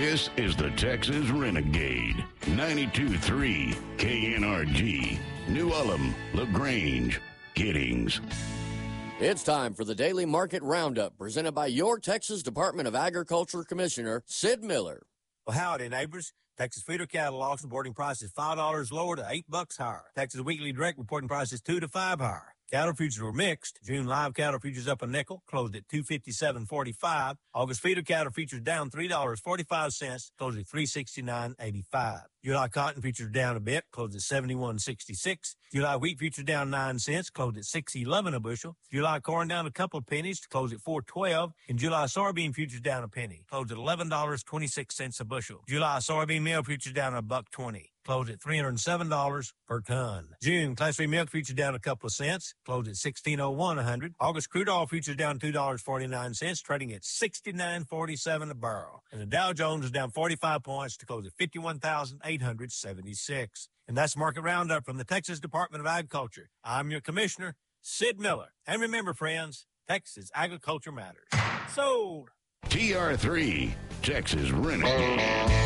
This is the Texas Renegade. 92.3 KNRG. New Ulm, LaGrange, Giddings. It's time for the Daily Market Roundup, presented by your Texas Department of Agriculture Commissioner, Sid Miller. Well, howdy, neighbors. Texas feeder cattle auction reporting prices $5 lower to $8 higher. Texas Weekly Direct reporting prices $2 to $5 higher. Cattle futures were mixed. June live cattle futures up a nickel, closed at $257.45. August feeder cattle futures down $3.45, closed at $369.85. July cotton futures down a bit, closed at $71.66. July wheat futures down 9 cents, closed at $6.11 a bushel. July corn down a couple of pennies, closed at $4.12. And July soybean futures down a penny, closed at $11.26 a bushel. July soybean meal futures down $1.20. Closed at $307 per ton. June Class 3 milk futures down a couple of cents, closed at $16.01 a hundred. August crude oil futures down $2.49, trading at $69.47 a barrel. And the Dow Jones is down 45 points to close at 51,876. And that's Market Roundup from the Texas Department of Agriculture. I'm your commissioner, Sid Miller. And remember, friends, Texas agriculture matters. Sold. TR3, Texas Renegade.